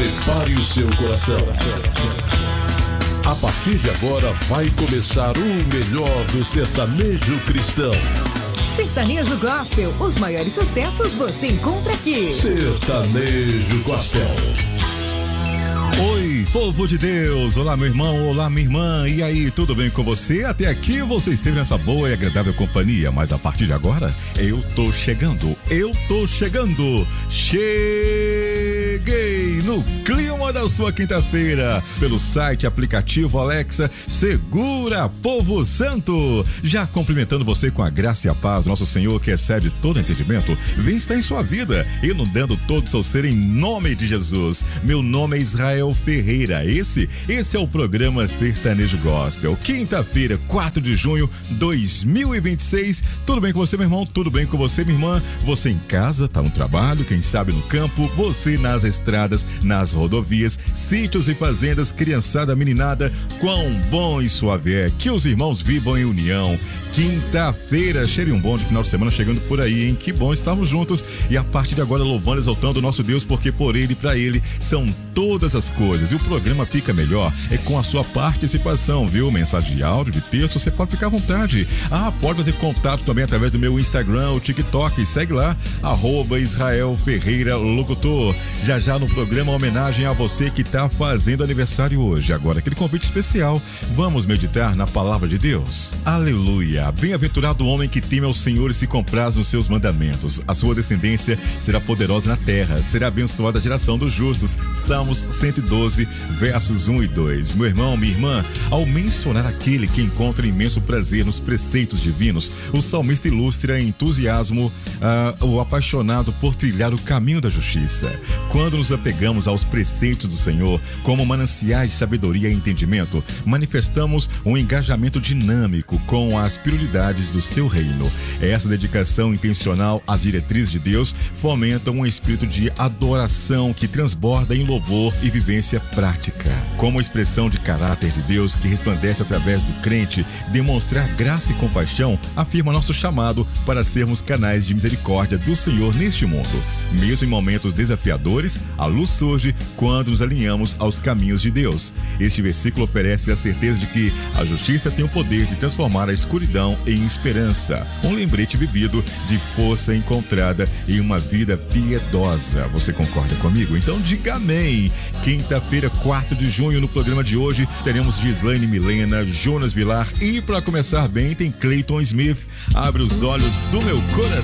Prepare o seu coração. A partir de agora vai começar o melhor do sertanejo cristão. Sertanejo Gospel, os maiores sucessos você encontra aqui. Sertanejo Gospel. Oi, povo de Deus, olá meu irmão, olá minha irmã, e aí, tudo bem com você? Até aqui você esteve nessa boa e agradável companhia, mas a partir de agora, eu tô chegando, cheguei no clima da sua quinta-feira, pelo site, aplicativo Alexa, segura povo santo, já cumprimentando você com a graça e a paz, nosso Senhor que excede todo entendimento, vem estar em sua vida, inundando todo o seu ser em nome de Jesus. Meu nome é Israel Ferreira, esse é o programa Sertanejo Gospel, quinta-feira, 4 de junho 2026, tudo bem com você meu irmão, tudo bem com você minha irmã, você em casa, tá no trabalho, quem sabe no campo, você nas estradas, nas rodovias, sítios e fazendas, criançada, meninada, quão bom e suave é que os irmãos vivam em união. Quinta-feira, cheiro bom de final de semana chegando por aí, hein? Que bom estarmos juntos e a partir de agora louvando, exaltando o nosso Deus, porque por Ele e pra Ele são todas as coisas. E o programa fica melhor é com a sua participação, viu? Mensagem de áudio, de texto, você pode ficar à vontade. Pode ter contato também através do meu Instagram, o TikTok, segue lá, @Israel Ferreira Locutor. Já no programa, homenagem a você que tá fazendo aniversário hoje. Agora, aquele convite especial, vamos meditar na palavra de Deus. Aleluia! Bem-aventurado o homem que teme ao Senhor e se compraz nos seus mandamentos. A sua descendência será poderosa na terra, será abençoada a geração dos justos. Salmos 112, versos 1 e 2. Meu irmão, minha irmã, ao mencionar aquele que encontra imenso prazer nos preceitos divinos, o salmista ilustra em entusiasmo o apaixonado por trilhar o caminho da justiça. Quando nos apegamos aos preceitos do Senhor, como mananciais de sabedoria e entendimento, manifestamos um engajamento dinâmico com as prioridades do seu reino. Essa dedicação intencional às diretrizes de Deus fomenta um espírito de adoração que transborda em louvor e vivência prática. Como expressão de caráter de Deus que resplandece através do crente, demonstrar graça e compaixão afirma nosso chamado para sermos canais de misericórdia do Senhor neste mundo. Mesmo em momentos desafiadores, a luz surge quando nos alinhamos aos caminhos de Deus. Este versículo oferece a certeza de que a justiça tem o poder de transformar a escuridão em esperança. Um lembrete vivido de força encontrada em uma vida piedosa. Você concorda comigo? Então diga amém. Quinta-feira, 4 de junho, no programa de hoje, teremos Gislaine Milena, Jonas Vilar e para começar bem, tem Clayton Smith. Abre os olhos do meu coração.